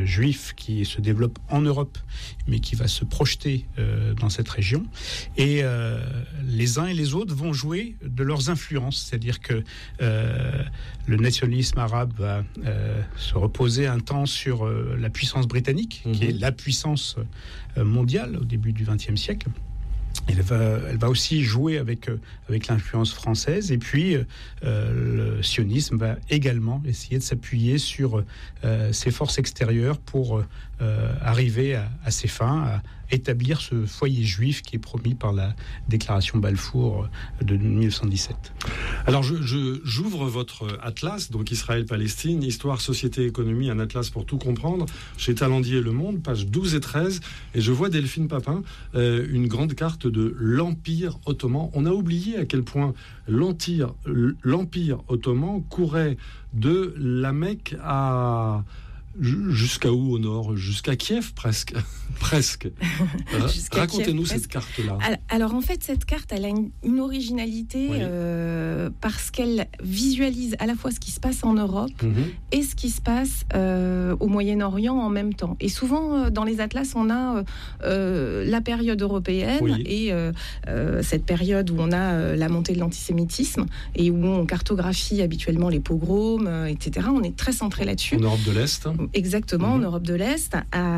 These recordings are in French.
juif qui se développe en Europe, mais qui va se projeter dans cette région. Et les uns et les autres vont jouer de leurs influences, c'est-à-dire que le nationalisme arabe va se reposer un temps sur la puissance britannique, qui est la puissance mondiale au début du XXe siècle. Elle va aussi jouer avec l'influence française, et puis le sionisme va également essayer de s'appuyer sur ses forces extérieures pour arriver à ses fins, à établir ce foyer juif qui est promis par la déclaration Balfour de 1917. Alors j'ouvre votre atlas, donc Israël-Palestine, Histoire, Société, Économie, un atlas pour tout comprendre, chez Talendier Le Monde, pages 12 et 13, et je vois Delphine Papin, une grande carte de l'Empire ottoman. On a oublié à quel point l'Empire ottoman courait de la Mecque à... Jusqu'à où au nord? Jusqu'à Kiev, presque. Racontez-nous Kiev, cette carte-là. Alors en fait, cette carte, elle a une originalité parce qu'elle visualise à la fois ce qui se passe en Europe et ce qui se passe au Moyen-Orient en même temps. Et souvent, dans les atlas, on a la période européenne et cette période où on a la montée de l'antisémitisme et où on cartographie habituellement les pogroms, etc. On est très centré là-dessus. En Europe de l'Est. Exactement, en Europe de l'Est.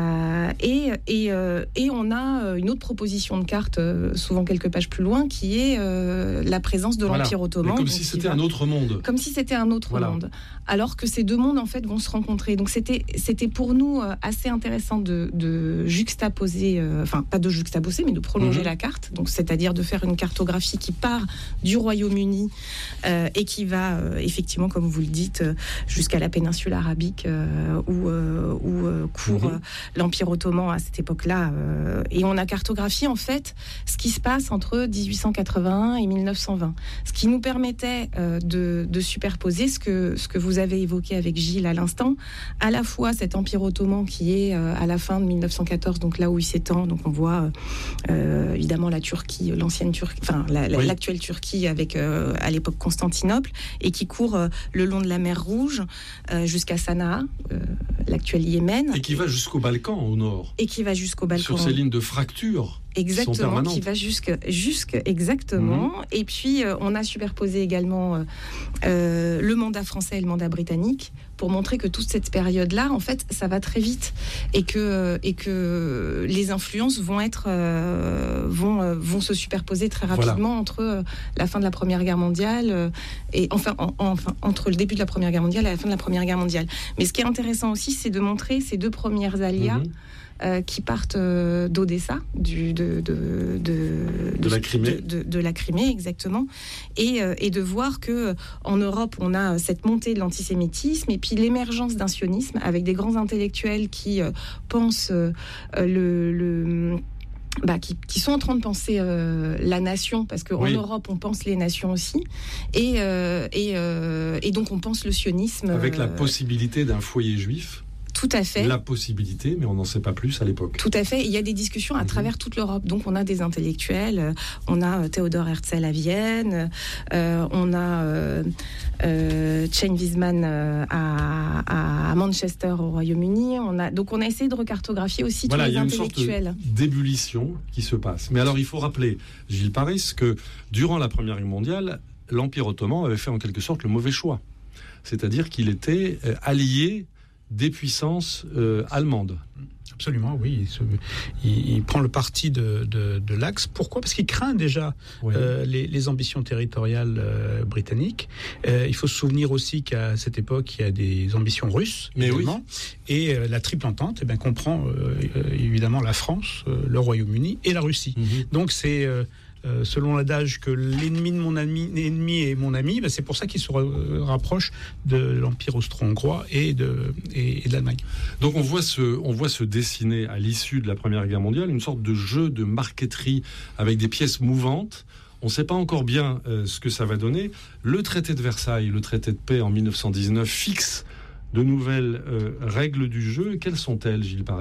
Et on a une autre proposition de carte, souvent quelques pages plus loin, qui est la présence de l'Empire ottoman. Mais comme si c'était un autre monde. Comme si c'était un autre monde. Alors que ces deux mondes, en fait, vont se rencontrer. Donc c'était pour nous assez intéressant de juxtaposer, enfin pas de juxtaposer, mais de prolonger la carte. Donc c'est-à-dire de faire une cartographie qui part du Royaume-Uni et qui va effectivement, comme vous le dites, jusqu'à la péninsule arabique où court l'Empire ottoman à cette époque-là. Et on a cartographié, en fait, ce qui se passe entre 1881 et 1920. Ce qui nous permettait de superposer ce que vous avez évoqué avec Gilles à l'instant, à la fois cet Empire ottoman qui est à la fin de 1914, donc là où il s'étend. Donc on voit évidemment la Turquie, l'ancienne Turquie, enfin l'actuelle Turquie avec à l'époque Constantinople, et qui court le long de la mer Rouge jusqu'à Sanaa, l'actuel Yémen. Et qui va jusqu'au Balkan au nord. Et qui va jusqu'au Balkan. Sur ces lignes de fracture. Exactement, qui va jusque exactement. Et puis on a superposé également le mandat français et le mandat britannique pour montrer que toute cette période-là, en fait, ça va très vite et que les influences vont se superposer très rapidement entre la fin de la Première Guerre mondiale et enfin entre le début de la Première Guerre mondiale et la fin de la Première Guerre mondiale. Mais ce qui est intéressant aussi, c'est de montrer ces deux premières alias. Qui partent d'Odessa, de la Crimée, exactement, et de voir que en Europe on a cette montée de l'antisémitisme et puis l'émergence d'un sionisme avec des grands intellectuels qui pensent qui sont en train de penser la nation, parce qu'en Europe on pense les nations aussi, et donc on pense le sionisme avec la possibilité d'un foyer juif. Tout à fait. La possibilité, mais on n'en sait pas plus à l'époque. Tout à fait. Il y a des discussions à travers toute l'Europe. Donc, on a des intellectuels. On a Theodor Herzl à Vienne. On a Chaim Weizmann à Manchester, au Royaume-Uni. Donc, on a essayé de recartographier aussi tous les intellectuels. Il y a une sorte d'ébullition qui se passe. Mais alors, il faut rappeler, Gilles Paris, que durant la Première Guerre mondiale, l'Empire ottoman avait fait en quelque sorte le mauvais choix. C'est-à-dire qu'il était allié des puissances allemandes. Absolument, oui. Il prend le parti de l'Axe. Pourquoi ? Parce qu'il craint déjà les ambitions territoriales britanniques. Il faut se souvenir aussi qu'à cette époque, il y a des ambitions russes, évidemment. Et la triple entente comprend évidemment la France, le Royaume-Uni et la Russie. Donc c'est... selon l'adage que l'ennemi de mon ennemi est mon ami, c'est pour ça qu'il se rapproche de l'Empire austro-hongrois et de l'Allemagne. Donc on voit se dessiner à l'issue de la Première Guerre mondiale une sorte de jeu de marqueterie avec des pièces mouvantes. On ne sait pas encore bien ce que ça va donner. Le traité de Versailles, le traité de paix en 1919 fixe de nouvelles règles du jeu. Quelles sont-elles, Gilles Paris ?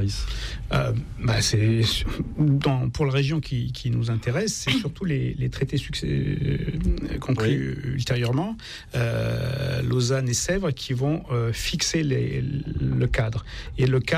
Pour la région qui nous intéresse, c'est surtout les traités conclus ultérieurement, Lausanne et Sèvres, qui vont fixer le cadre. Et le cadre